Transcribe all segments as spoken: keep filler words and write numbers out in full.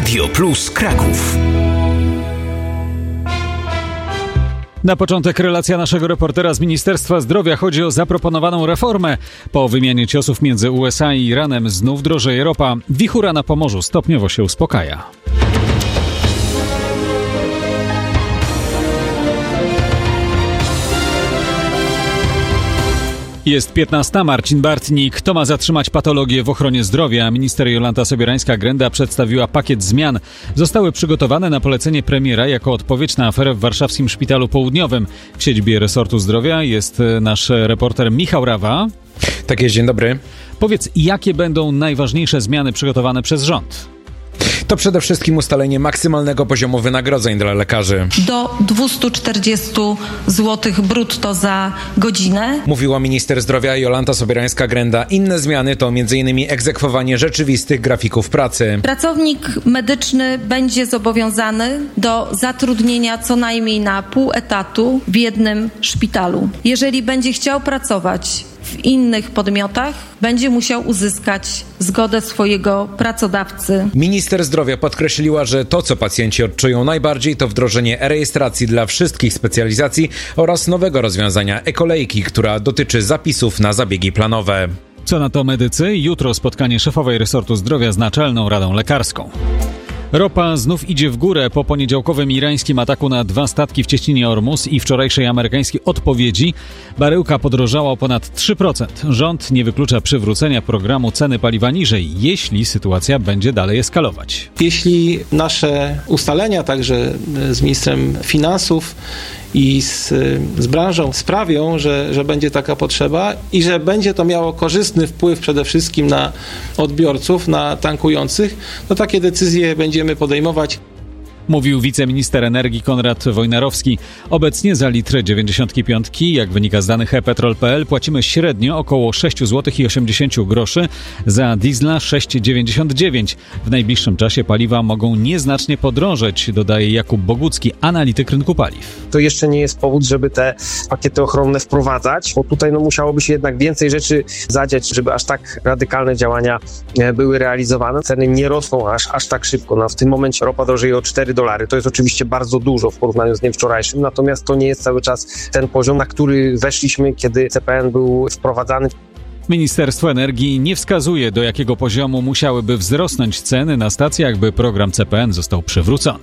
Radio Plus Kraków. Na początek relacja naszego reportera z Ministerstwa Zdrowia. Chodzi o zaproponowaną reformę. Po wymianie ciosów między U S A i Iranem znów drożeje ropa. Wichura na Pomorzu stopniowo się uspokaja. Jest piętnasta. Marcin Bartnik. Kto ma zatrzymać patologię w ochronie zdrowia? Minister Jolanta Sobierańska-Grenda przedstawiła pakiet zmian. Zostały przygotowane na polecenie premiera jako odpowiedź na aferę w warszawskim Szpitalu Południowym. W siedzibie resortu zdrowia jest nasz reporter Michał Rawa. Tak jest, dzień dobry. Powiedz, jakie będą najważniejsze zmiany przygotowane przez rząd? To przede wszystkim ustalenie maksymalnego poziomu wynagrodzeń dla lekarzy. Do dwieście czterdzieści złotych brutto za godzinę. Mówiła minister zdrowia Jolanta Sobierańska-Grenda. Inne zmiany to m.in. egzekwowanie rzeczywistych grafików pracy. Pracownik medyczny będzie zobowiązany do zatrudnienia co najmniej na pół etatu w jednym szpitalu. Jeżeli będzie chciał pracować w innych podmiotach, będzie musiał uzyskać zgodę swojego pracodawcy. Minister zdrowia podkreśliła, że to, co pacjenci odczują najbardziej, to wdrożenie e-rejestracji dla wszystkich specjalizacji oraz nowego rozwiązania e-kolejki, która dotyczy zapisów na zabiegi planowe. Co na to medycy? Jutro spotkanie szefowej resortu zdrowia z Naczelną Radą Lekarską. Ropa znów idzie w górę po poniedziałkowym irańskim ataku na dwa statki w cieśninie Ormus i wczorajszej amerykańskiej odpowiedzi. Baryłka podrożała o ponad trzy procent. Rząd nie wyklucza przywrócenia programu ceny paliwa niżej, jeśli sytuacja będzie dalej eskalować. Jeśli nasze ustalenia, także z ministrem finansów i z, z branżą sprawią, że, że będzie taka potrzeba i że będzie to miało korzystny wpływ przede wszystkim na odbiorców, na tankujących, to takie decyzje będziemy podejmować. Mówił wiceminister energii Konrad Wojnarowski. Obecnie za litr dziewięćdziesiąt pięć, jak wynika z danych e petrol kropka p l, płacimy średnio około sześć złotych osiemdziesiąt groszy, za diesla sześć dziewięćdziesiąt dziewięć. W najbliższym czasie paliwa mogą nieznacznie podrożeć, dodaje Jakub Bogucki, analityk rynku paliw. To jeszcze nie jest powód, żeby te pakiety ochronne wprowadzać, bo tutaj no, musiałoby się jednak więcej rzeczy zadziać, żeby aż tak radykalne działania były realizowane. Ceny nie rosną aż, aż tak szybko. No, w tym momencie ropa drożeje o cztery dolary. To jest oczywiście bardzo dużo w porównaniu z dniem wczorajszym, natomiast to nie jest cały czas ten poziom, na który weszliśmy, kiedy C P N był wprowadzany. Ministerstwo Energii nie wskazuje, do jakiego poziomu musiałyby wzrosnąć ceny na stacjach, by program C P N został przywrócony.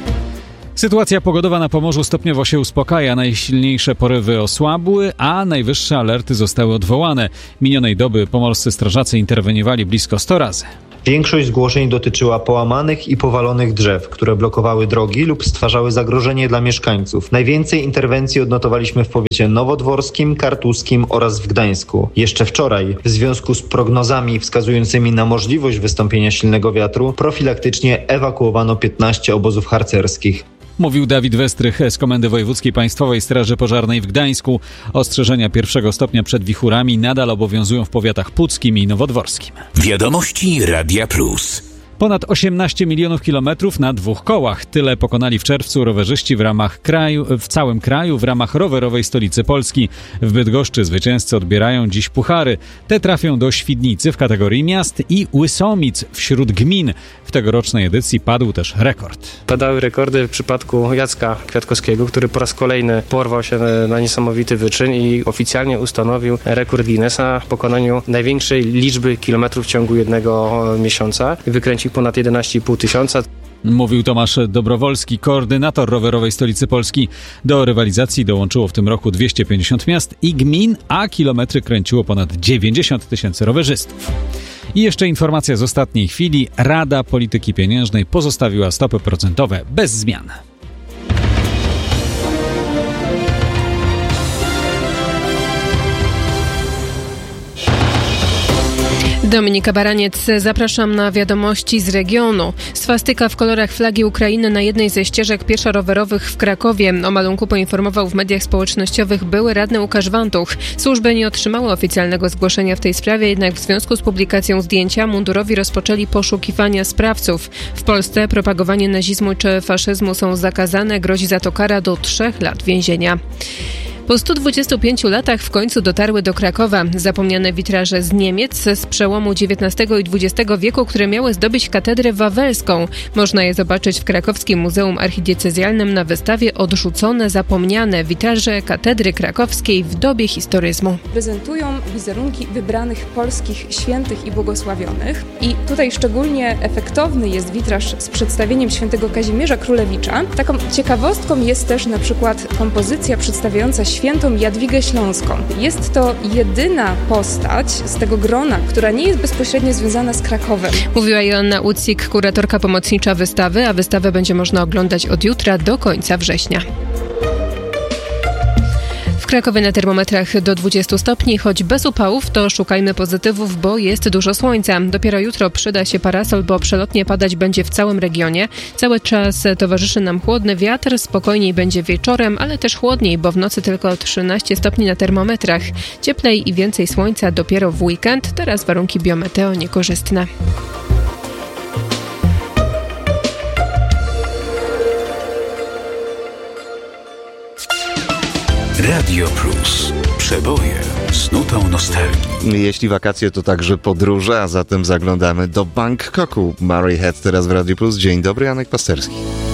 Sytuacja pogodowa na Pomorzu stopniowo się uspokaja. Najsilniejsze porywy osłabły, a najwyższe alerty zostały odwołane. Minionej doby pomorscy strażacy interweniowali blisko sto razy. Większość zgłoszeń dotyczyła połamanych i powalonych drzew, które blokowały drogi lub stwarzały zagrożenie dla mieszkańców. Najwięcej interwencji odnotowaliśmy w powiecie nowodworskim, kartuskim oraz w Gdańsku. Jeszcze wczoraj, w związku z prognozami wskazującymi na możliwość wystąpienia silnego wiatru, profilaktycznie ewakuowano piętnaście obozów harcerskich. Mówił Dawid Westrych z Komendy Wojewódzkiej Państwowej Straży Pożarnej w Gdańsku. Ostrzeżenia pierwszego stopnia przed wichurami nadal obowiązują w powiatach puckim i nowodworskim. Wiadomości Radia Plus. Ponad osiemnaście milionów kilometrów na dwóch kołach. Tyle pokonali w czerwcu rowerzyści w ramach kraju, w całym kraju w ramach rowerowej stolicy Polski. W Bydgoszczy zwycięzcy odbierają dziś puchary. Te trafią do Świdnicy w kategorii miast i Łysomic wśród gmin. W tegorocznej edycji padł też rekord. Padały rekordy w przypadku Jacka Kwiatkowskiego, który po raz kolejny porwał się na niesamowity wyczyn i oficjalnie ustanowił rekord Guinnessa w pokonaniu największej liczby kilometrów w ciągu jednego miesiąca. Wykręcił ponad jedenaście i pół tysiąca. Mówił Tomasz Dobrowolski, koordynator rowerowej stolicy Polski. Do rywalizacji dołączyło w tym roku dwieście pięćdziesiąt miast i gmin, a kilometry kręciło ponad dziewięćdziesiąt tysięcy rowerzystów. I jeszcze informacja z ostatniej chwili. Rada Polityki Pieniężnej pozostawiła stopy procentowe bez zmian. Dominika Baraniec, zapraszam na wiadomości z regionu. Swastyka w kolorach flagi Ukrainy na jednej ze ścieżek pieszo-rowerowych w Krakowie. O malunku poinformował w mediach społecznościowych były radny Łukasz Wantuch. Służby nie otrzymały oficjalnego zgłoszenia w tej sprawie, jednak w związku z publikacją zdjęcia mundurowi rozpoczęli poszukiwania sprawców. W Polsce propagowanie nazizmu czy faszyzmu są zakazane, grozi za to kara do trzech lat więzienia. Po stu dwudziestu pięciu latach w końcu dotarły do Krakowa zapomniane witraże z Niemiec z przełomu dziewiętnastego i dwudziestego wieku, które miały zdobyć katedrę wawelską. Można je zobaczyć w Krakowskim Muzeum Archidiecezjalnym na wystawie Odrzucone, zapomniane witraże katedry krakowskiej w dobie historyzmu. Prezentują wizerunki wybranych polskich świętych i błogosławionych. I tutaj szczególnie efektowny jest witraż z przedstawieniem świętego Kazimierza Królewicza. Taką ciekawostką jest też na przykład kompozycja przedstawiająca świętą Jadwigę Śląską. Jest to jedyna postać z tego grona, która nie jest bezpośrednio związana z Krakowem. Mówiła Joanna Ucik, kuratorka pomocnicza wystawy, a wystawę będzie można oglądać od jutra do końca września. W Krakowie na termometrach do dwudziestu stopni, choć bez upałów, to szukajmy pozytywów, bo jest dużo słońca. Dopiero jutro przyda się parasol, bo przelotnie padać będzie w całym regionie. Cały czas towarzyszy nam chłodny wiatr, spokojniej będzie wieczorem, ale też chłodniej, bo w nocy tylko trzynaście stopni na termometrach. Cieplej i więcej słońca dopiero w weekend, teraz warunki biometeo niekorzystne. Radio Plus. Przeboje z nutą nostalgii. Jeśli wakacje, to także podróże, a zatem zaglądamy do Bangkoku. Mary Head teraz w Radio Plus. Dzień dobry, Janek Pasterski.